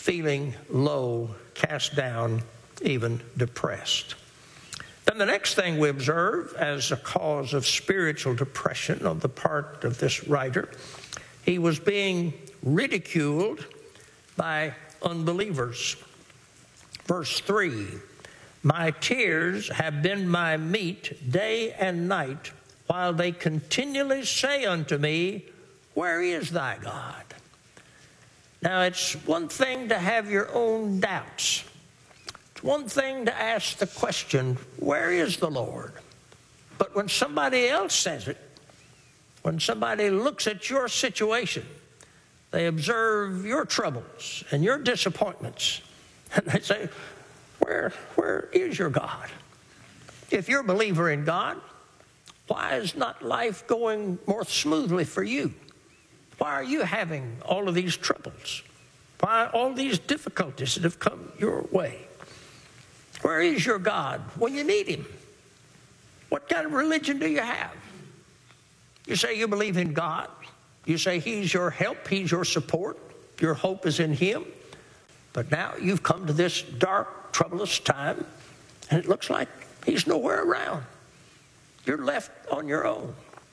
feeling low, cast down, even depressed. Then the next thing we observe as a cause of spiritual depression on the part of this writer, he was being ridiculed by unbelievers. Verse 3, my tears have been my meat day and night, while they continually say unto me, where is thy God? Now, it's one thing to have your own doubts. It's one thing to ask the question, where is the Lord? But when somebody else says it, when somebody looks at your situation, they observe your troubles and your disappointments, and they say, where is your God? If you're a believer in God, why is not life going more smoothly for you? Why are you having all of these troubles? Why all these difficulties that have come your way? Where is your God when you need him? What kind of religion do you have? You say you believe in God. You say he's your help, he's your support. Your hope is in him. But now you've come to this dark, troublous time, and it looks like he's nowhere around. You're left on your own.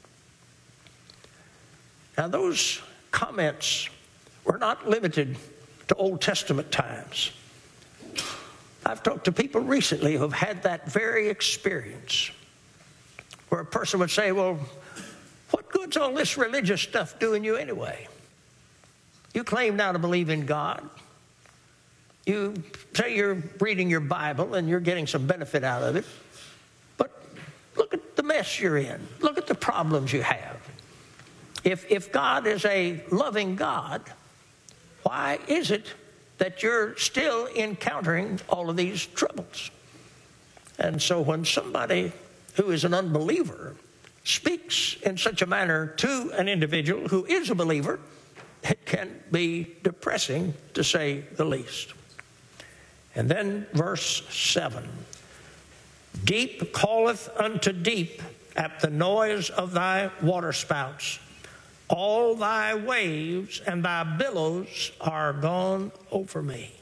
Now, those comments were not limited to Old Testament times. I've talked to people recently who have had that very experience, where a person would say, well, what good's all this religious stuff doing you anyway? You claim now to believe in God. You say you're reading your Bible and you're getting some benefit out of it. But look at the mess you're in. Look at the problems you have. If God is a loving God, why is it that you're still encountering all of these troubles? And so when somebody who is an unbeliever speaks in such a manner to an individual who is a believer, it can be depressing, to say the least. And then verse 7, deep calleth unto deep at the noise of thy waterspouts. All thy waves and thy billows are gone over me.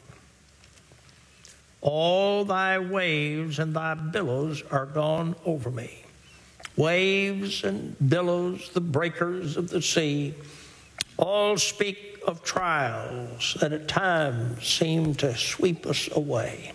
All thy waves and thy billows are gone over me. Waves and billows, the breakers of the sea, all speak of trials that at times seem to sweep us away.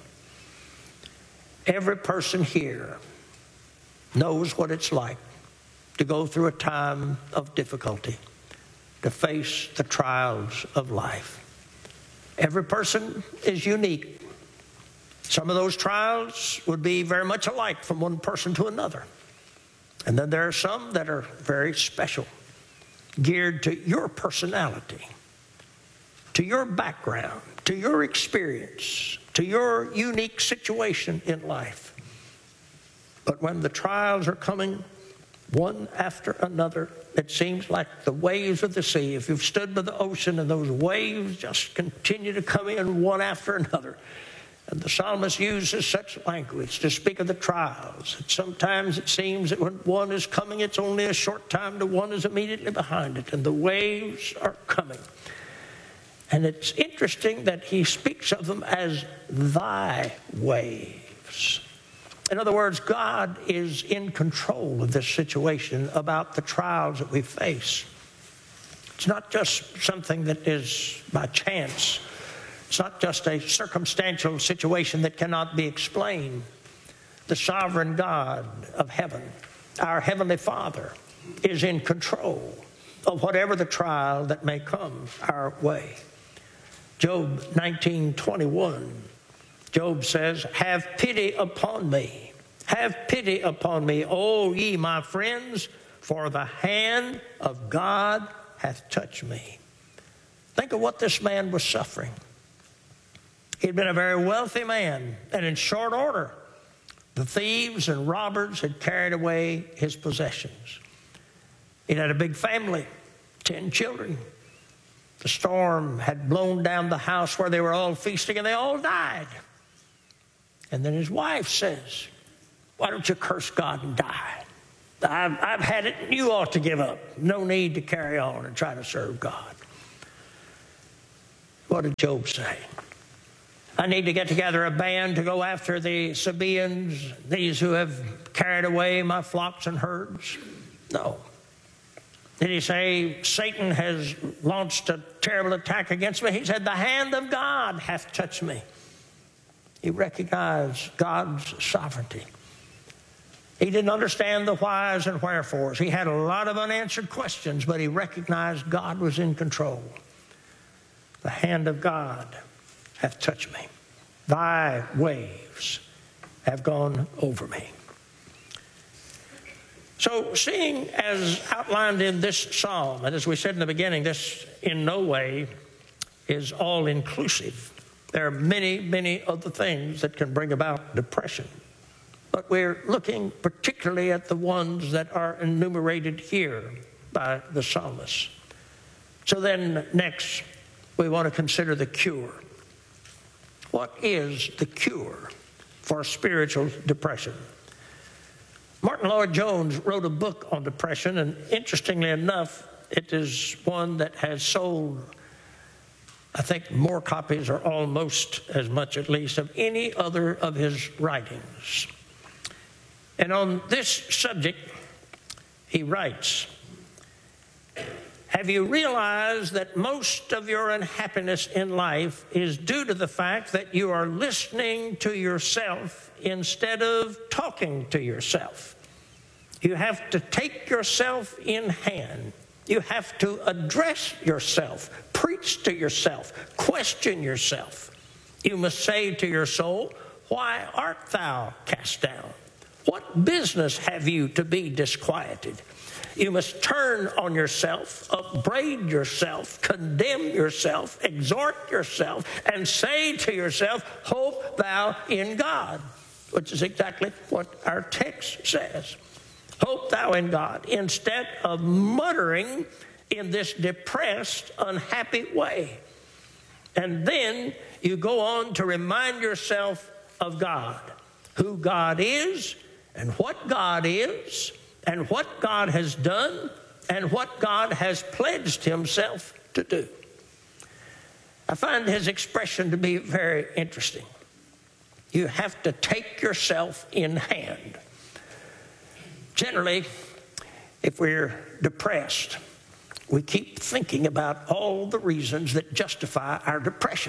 Every person here knows what it's like to go through a time of difficulty, to face the trials of life. Every person is unique. Some of those trials would be very much alike from one person to another. And then there are some that are very special, geared to your personality, to your background, to your experience, to your unique situation in life. But when the trials are coming one after another, it seems like the waves of the sea. If you've stood by the ocean and those waves just continue to come in one after another. And the psalmist uses such language to speak of the trials. And sometimes it seems that when one is coming, it's only a short time to one is immediately behind it. And the waves are coming. And it's interesting that he speaks of them as thy waves. In other words, God is in control of this situation about the trials that we face. It's not just something that is by chance. It's not just a circumstantial situation that cannot be explained. The sovereign God of heaven, our Heavenly Father, is in control of whatever the trial that may come our way. Job 19:21. Job says, have pity upon me. Have pity upon me, O ye my friends, for the hand of God hath touched me. Think of what this man was suffering. He'd been a very wealthy man, and in short order, the thieves and robbers had carried away his possessions. He had a big family, 10 children. The storm had blown down the house where they were all feasting, and they all died. And then his wife says, why don't you curse God and die? I've had it, and you ought to give up. No need to carry on and try to serve God. What did Job say? I need to get together a band to go after the Sabaeans, these who have carried away my flocks and herds. No. Did he say, Satan has launched a terrible attack against me? He said, the hand of God hath touched me. He recognized God's sovereignty. He didn't understand the whys and wherefores. He had a lot of unanswered questions, but he recognized God was in control. The hand of God hath touched me. Thy waves have gone over me. So, seeing as outlined in this psalm, and as we said in the beginning, this in no way is all-inclusive. There are many, many other things that can bring about depression. But we're looking particularly at the ones that are enumerated here by the psalmist. So then, next, we want to consider the cure. What is the cure for spiritual depression? Martin Lloyd-Jones wrote a book on depression, and interestingly enough, it is one that has sold, I think, more copies, or almost as much at least, of any other of his writings. And on this subject, he writes, have you realized that most of your unhappiness in life is due to the fact that you are listening to yourself instead of talking to yourself? You have to take yourself in hand. You have to address yourself, preach to yourself, question yourself. You must say to your soul, why art thou cast down? What business have you to be disquieted? You must turn on yourself, upbraid yourself, condemn yourself, exhort yourself, and say to yourself, hope thou in God, which is exactly what our text says. Hope thou in God, instead of muttering in this depressed, unhappy way. And then you go on to remind yourself of God, who God is, and what God is, and what God has done, and what God has pledged himself to do. I find his expression to be very interesting. You have to take yourself in hand. Generally, if we're depressed, we keep thinking about all the reasons that justify our depression.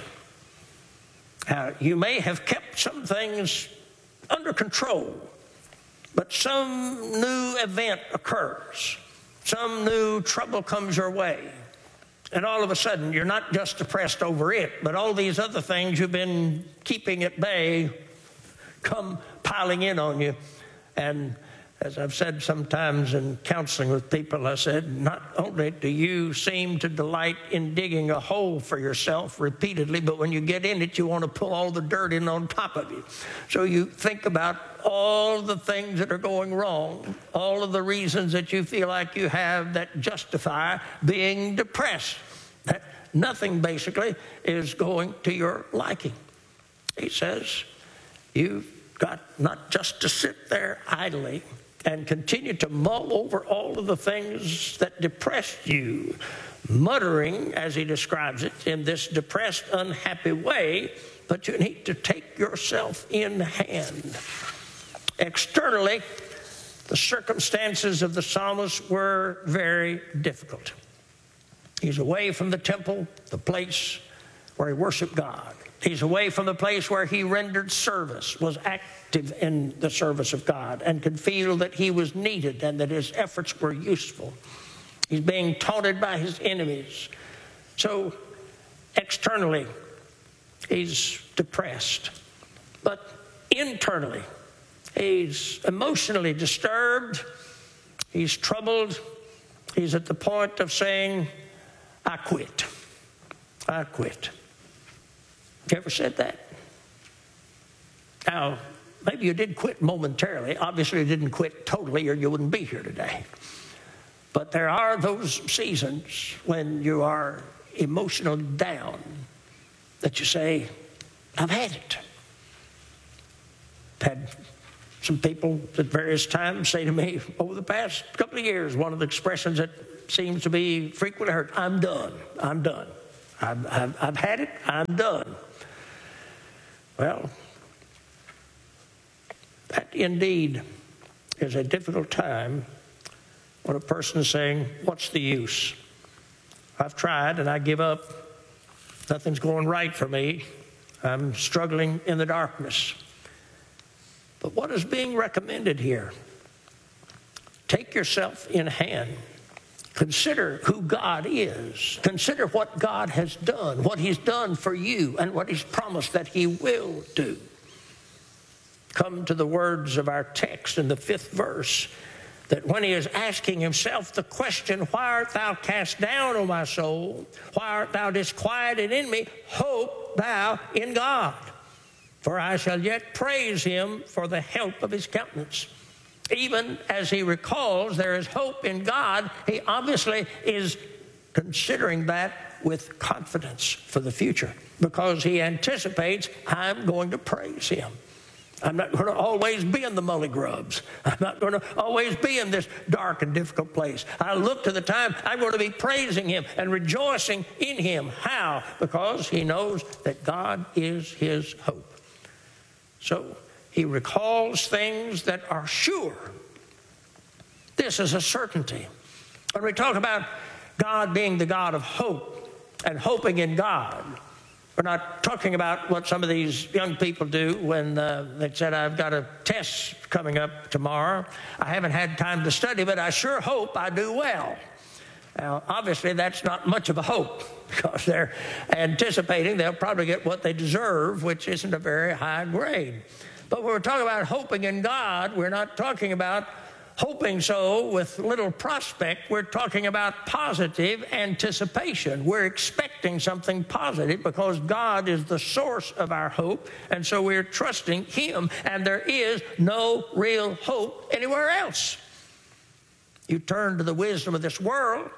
You may have kept some things under control, but some new event occurs. Some new trouble comes your way. And all of a sudden, you're not just depressed over it, but all these other things you've been keeping at bay come piling in on you. And as I've said sometimes in counseling with people, I said, not only do you seem to delight in digging a hole for yourself repeatedly, but when you get in it, you want to pull all the dirt in on top of you. So you think about all the things that are going wrong, all of the reasons that you feel like you have that justify being depressed. That nothing basically is going to your liking. He says, you've got not just to sit there idly and continue to mull over all of the things that depressed you, muttering, as he describes it, in this depressed, unhappy way, but you need to take yourself in hand. Externally, the circumstances of the psalmist were very difficult. He's away from the temple, the place where he worshiped God. He's away from the place where he rendered service, was active in the service of God, and could feel that he was needed and that his efforts were useful. He's being taunted by his enemies. So externally, he's depressed. But internally, he's emotionally disturbed. He's troubled. He's at the point of saying, I quit. I quit. You ever said that? Now, maybe you did quit momentarily. Obviously, you didn't quit totally, or you wouldn't be here today. But there are those seasons when you are emotionally down that you say, I've had it. I've had some people at various times say to me over the past couple of years, one of the expressions that seems to be frequently heard, I'm done. I'm done. I've had it. I'm done. Well, that indeed is a difficult time when a person is saying, what's the use? I've tried and I give up. Nothing's going right for me. I'm struggling in the darkness. But what is being recommended here? Take yourself in hand. Consider who God is. Consider what God has done, what He's done for you, and what He's promised that He will do. Come to the words of our text in the 5th verse, that when he is asking himself the question, why art thou cast down, O my soul? Why art thou disquieted in me? Hope thou in God, for I shall yet praise Him for the help of His countenance. Even as he recalls there is hope in God, he obviously is considering that with confidence for the future, because he anticipates, I'm going to praise Him. I'm not going to always be in the mully grubs. I'm not going to always be in this dark and difficult place. I look to the time I'm going to be praising Him and rejoicing in Him. How? Because he knows that God is his hope. So he recalls things that are sure. This is a certainty. When we talk about God being the God of hope and hoping in God, we're not talking about what some of these young people do when they said, I've got a test coming up tomorrow. I haven't had time to study, but I sure hope I do well. Now, obviously, that's not much of a hope, because they're anticipating they'll probably get what they deserve, which isn't a very high grade. But when we're talking about hoping in God, we're not talking about hoping so with little prospect. We're talking about positive anticipation. We're expecting something positive because God is the source of our hope, and so we're trusting Him, and there is no real hope anywhere else. You turn to the wisdom of this world,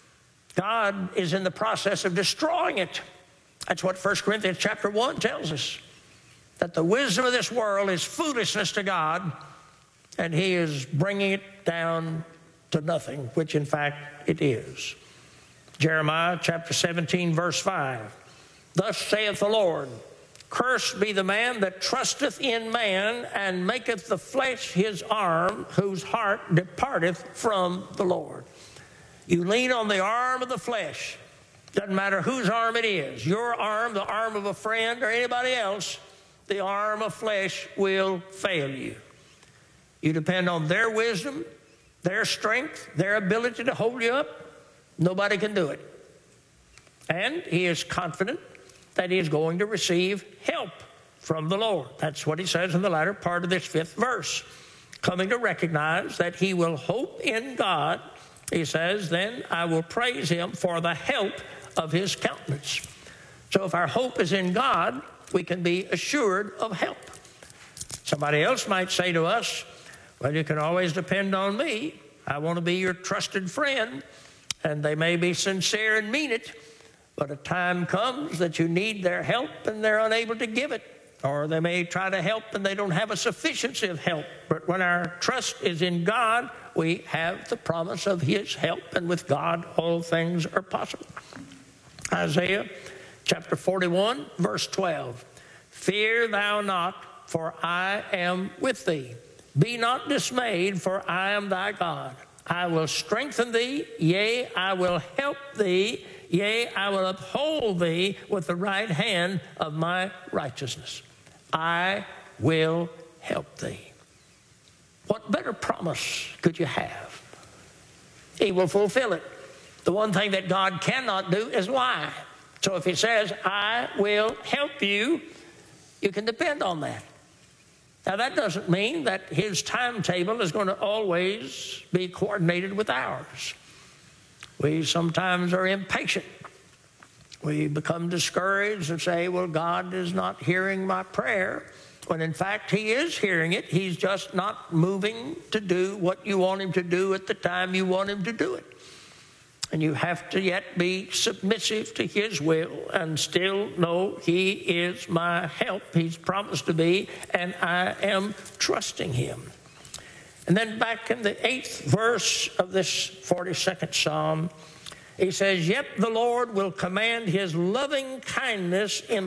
God is in the process of destroying it. That's what 1 Corinthians chapter 1 tells us, that the wisdom of this world is foolishness to God, and He is bringing it down to nothing, which in fact it is. Jeremiah chapter 17, verse 5. Thus saith the Lord, cursed be the man that trusteth in man, and maketh the flesh his arm, whose heart departeth from the Lord. You lean on the arm of the flesh. Doesn't matter whose arm it is, your arm, the arm of a friend, or anybody else, the arm of flesh will fail you. You depend on their wisdom, their strength, their ability to hold you up. Nobody can do it. And he is confident that he is going to receive help from the Lord. That's what he says in the latter part of this 5th verse. Coming to recognize that he will hope in God, he says, then I will praise Him for the help of His countenance. So if our hope is in God, we can be assured of help. Somebody else might say to us, well, you can always depend on me. I want to be your trusted friend. And they may be sincere and mean it, but a time comes that you need their help and they're unable to give it. Or they may try to help and they don't have a sufficiency of help. But when our trust is in God, we have the promise of His help, and with God all things are possible. Isaiah chapter 41, verse 12. Fear thou not, for I am with thee. Be not dismayed, for I am thy God. I will strengthen thee, yea, I will help thee, yea, I will uphold thee with the right hand of my righteousness. I will help thee. What better promise could you have? He will fulfill it. The one thing that God cannot do is lie. So if He says, I will help you, you can depend on that. Now, that doesn't mean that His timetable is going to always be coordinated with ours. We sometimes are impatient. We become discouraged and say, well, God is not hearing my prayer, when in fact He is hearing it. He's just not moving to do what you want Him to do at the time you want Him to do it. And you have to yet be submissive to His will and still know He is my help. He's promised to be, and I am trusting Him. And then back in the 8th verse of this 42nd Psalm, he says, yet the Lord will command His loving kindness in